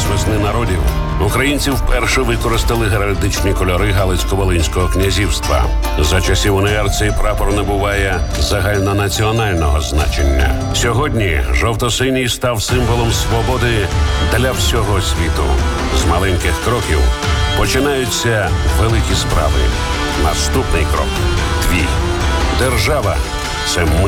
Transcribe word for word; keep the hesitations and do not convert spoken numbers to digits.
весни народів українці вперше використали геральдичні кольори Галицько-Волинського князівства. За часів УНР цей прапор набуває загальнонаціонального значення. Сьогодні жовто-синій став символом свободи для всього світу. З маленьких кроків починаються великі справи. Наступний крок – твій. Держава – це ми.